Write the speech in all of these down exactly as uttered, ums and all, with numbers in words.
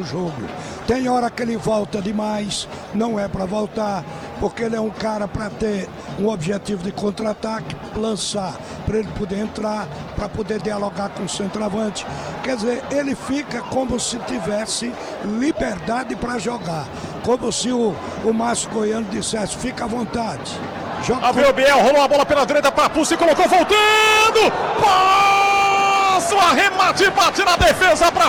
o jogo. Tem hora que ele volta demais, não é para voltar, porque ele é um cara para ter um objetivo de contra-ataque, lançar, para ele poder entrar, para poder dialogar com o centroavante. Quer dizer, ele fica como se tivesse liberdade para jogar, como se o, o Márcio Goiano dissesse, fica à vontade. Joga Abriu o Biel, rolou a bola pela direita para Pussi, colocou voltando, passa o arremate, bate na defesa para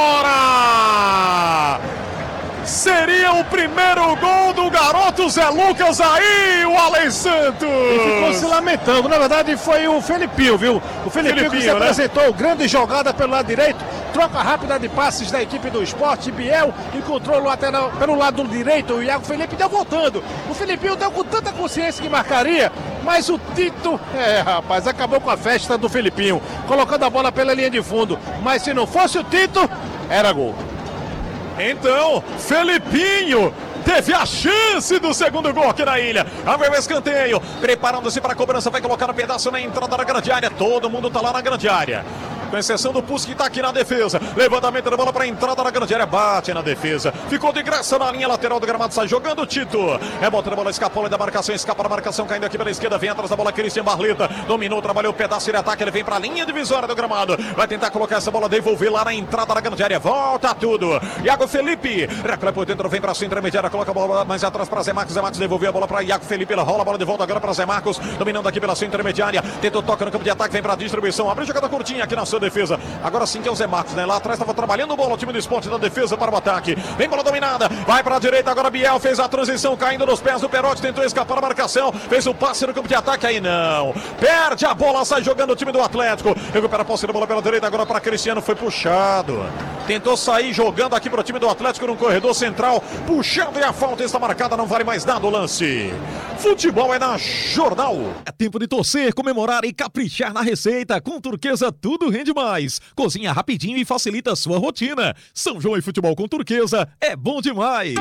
fora. Seria o primeiro gol do garoto Zé Lucas aí, o Alen Santos. E ficou se lamentando, na verdade foi o Felipinho, viu? O Felipinho, Felipinho que se né? apresentou, grande jogada pelo lado direito, troca rápida de passes da equipe do Sport, Biel encontrou o lateral pelo lado direito, o Iago Felipe deu voltando. O Felipinho deu com tanta consciência que marcaria, mas o Tito, é rapaz, acabou com a festa do Felipinho, colocando a bola pela linha de fundo. Mas se não fosse o Tito, era gol. Então, Felipinho teve a chance do segundo gol aqui na ilha. Abriu o escanteio, preparando-se para a cobrança, vai colocar um pedaço na entrada da grande área. Todo mundo está lá na grande área, com exceção do Pussi que está aqui na defesa. Levantamento da bola para a entrada da grande área, bate na defesa. Ficou de graça na linha lateral do gramado, sai jogando o Tito. Rebota a bola, escapou da marcação, escapa da marcação, caindo aqui pela esquerda, vem atrás da bola Christian Barleta. Dominou, trabalhou o pedaço de ataque, ele vem para a linha divisória do gramado. Vai tentar colocar essa bola, devolver lá na entrada da grande área. Volta tudo. Iago Felipe, recolhe por dentro, vem para a sua intermediária, coloca a bola mais atrás para Zé Marcos. Zé Marcos devolveu a bola para Iago Felipe, ele rola a bola de volta agora para Zé Marcos, dominando aqui pela sua intermediária. Tentou, toca no campo de ataque, vem para a distribuição. Abriu jogada curtinha aqui na sua defesa. Agora sim que é o Zé Marcos, né? Lá atrás estava trabalhando bola o time do Sport da defesa para o ataque. Vem bola dominada, vai para a direita agora. Biel fez a transição, caindo nos pés do Perotti, tentou escapar da marcação, fez o passe no campo de ataque, aí não. Perde a bola, sai jogando o time do Atlético. Recupera a posse da bola pela direita agora para Cristiano, foi puxado. Tentou sair jogando aqui para o time do Atlético no corredor central, puxando e a falta está marcada, não vale mais nada o lance. Futebol é na Jornal. É tempo de torcer, comemorar e caprichar na receita. Com Turquesa tudo rende mais. Cozinha rapidinho e facilita a sua rotina. São João e futebol com Turquesa é bom demais.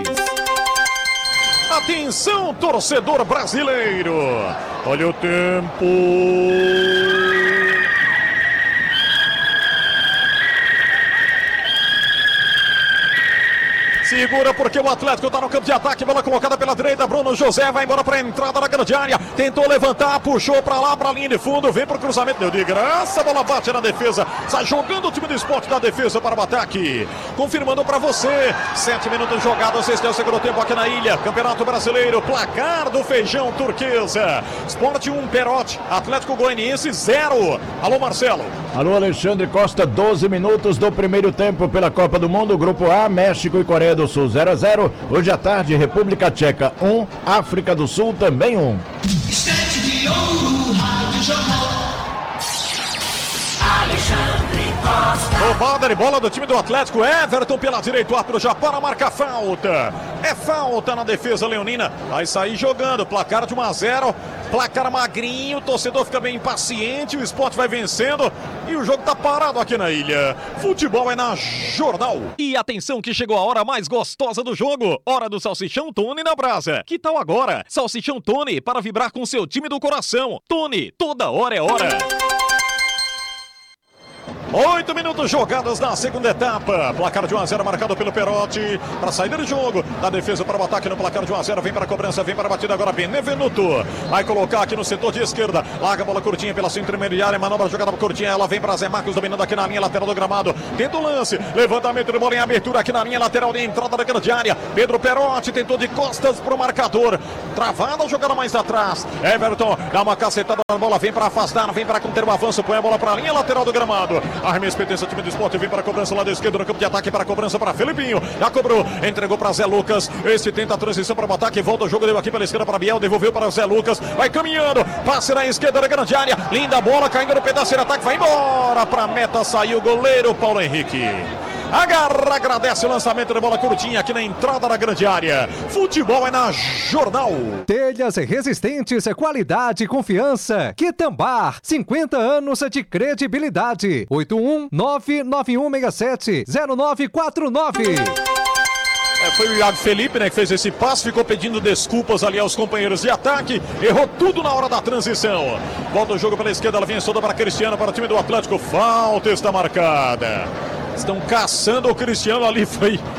Atenção, torcedor brasileiro. Olha o tempo. Segura porque o Atlético está no campo de ataque, bola colocada pela direita, Bruno José vai embora para a entrada da grande área, tentou levantar, puxou para lá, para a linha de fundo, vem para o cruzamento, deu de graça, a bola bate na defesa, sai jogando o time do Sport da defesa para o ataque, confirmando para você, sete minutos jogados, este é o segundo tempo aqui na ilha, Campeonato Brasileiro, placar do Feijão Turquesa, Sport um, Perotti, Atlético Goianiense zero. Alô Marcelo. Alô Alexandre Costa, doze minutos do primeiro tempo pela Copa do Mundo, Grupo A, México e Coreia do Sul zero a zero, hoje à tarde República Tcheca um, África do Sul também um. Estante de ouro, Rádio Jornal. Alexandre Costa. Roubada de bola do time do Atlético, Everton pela direita, o árbitro já para marcar falta. É falta na defesa leonina, vai sair jogando, placar de um a zero, placar magrinho, o torcedor fica bem impaciente, o Sport vai vencendo e o jogo tá parado aqui na ilha. Futebol é na Jornal. E atenção que chegou a hora mais gostosa do jogo, hora do Salsichão Tony na brasa. Que tal agora? Salsichão Tony para vibrar com seu time do coração. Tony, toda hora é hora. Oito minutos jogados na segunda etapa. Placar de um a zero marcado pelo Perotti. Para saída do jogo. Da defesa para o ataque no placar de um a zero. Vem para a cobrança, vem para a batida agora. Benevenuto vai colocar aqui no setor de esquerda. Larga a bola curtinha pela sua intermediária. Manobra jogada curtinha. Ela vem para Zé Marcos dominando aqui na linha lateral do gramado. Tenta o lance. Levantamento de bola em abertura aqui na linha lateral de entrada da grande área. Pedro Perotti tentou de costas para o marcador. Travada a jogada mais atrás. Everton dá uma cacetada na bola. Vem para afastar. Vem para conter o avanço. Põe a bola para a linha lateral do gramado. Arremesso pertence ao time do Sport, vem para a cobrança lá da esquerda no campo de ataque, para a cobrança para Felipinho, já cobrou, entregou para Zé Lucas, este tenta a transição para o ataque, volta o jogo, deu aqui pela esquerda para Biel, devolveu para o Zé Lucas, vai caminhando, passe na esquerda da grande área, linda bola, caindo no pedaço de ataque, vai embora para a meta, saiu o goleiro Paulo Henrique. Agarra, agradece o lançamento de bola curtinha aqui na entrada da grande área. Futebol é na Jornal. Telhas resistentes, qualidade e confiança. Quitambar, cinquenta anos de credibilidade. oito um nove nove um seis sete zero nove quatro nove. É, foi o Iago Felipe, né, que fez esse passe, ficou pedindo desculpas ali aos companheiros de ataque, errou tudo na hora da transição. Volta o jogo pela esquerda, ela vem solta para Cristiano, para o time do Atlético, falta está marcada. Estão caçando o Cristiano ali, foi